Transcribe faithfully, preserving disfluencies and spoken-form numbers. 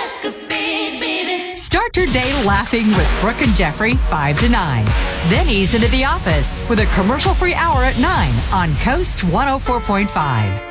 Escapade, baby. Start your day laughing with Brooke and Jeffrey, five to nine. Then ease into the office with a commercial-free hour at nine on Coast one oh four point five.